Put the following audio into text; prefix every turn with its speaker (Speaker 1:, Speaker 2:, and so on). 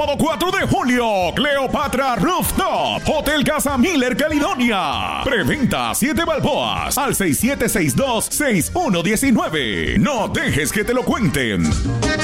Speaker 1: Sábado 4 de julio, Cleopatra Rooftop, Hotel Casa Miller, Caledonia. Preventa 7 balboas al 6762-6119. No dejes que te lo cuenten.